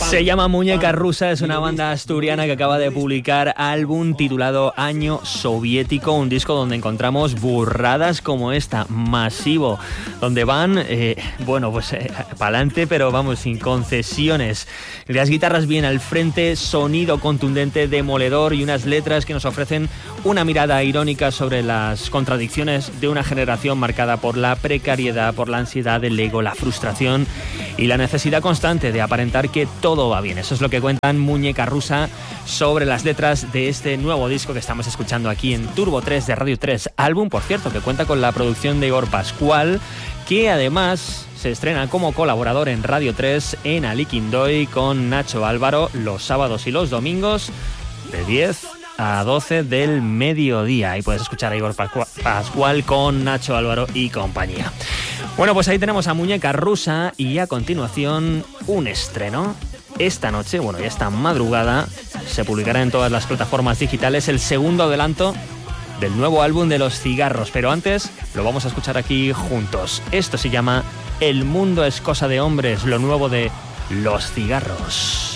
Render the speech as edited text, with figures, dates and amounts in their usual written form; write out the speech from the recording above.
Se llama Muñeca Rusa, es una banda asturiana que acaba de publicar álbum titulado Año Soviético, un disco donde encontramos burradas como esta, masivo, donde van, pa'lante, pero vamos, sin concesiones. Las guitarras bien al frente, sonido contundente, demoledor y unas letras que nos ofrecen una mirada irónica sobre las contradicciones de una generación marcada por la precariedad, por la ansiedad, el ego, la frustración y la necesidad constante de aparentar que todo va bien. Eso es lo que cuentan Muñeca Rusa sobre las letras de este nuevo disco que estamos escuchando aquí en Turbo 3 de Radio 3. Álbum, por cierto, que cuenta con la producción de Igor Pascual, que además se estrena como colaborador en Radio 3 en Aliquindoy con Nacho Álvaro los sábados y los domingos de 10 a 12 del mediodía. Ahí puedes escuchar a Igor Pascual con Nacho Álvaro y compañía. Bueno, pues ahí tenemos a Muñeca Rusa y a continuación un estreno. Esta noche, y esta madrugada, se publicará en todas las plataformas digitales el segundo adelanto del nuevo álbum de Los Cigarros, pero antes lo vamos a escuchar aquí juntos. Esto se llama El mundo es cosa de hombres, lo nuevo de Los Cigarros.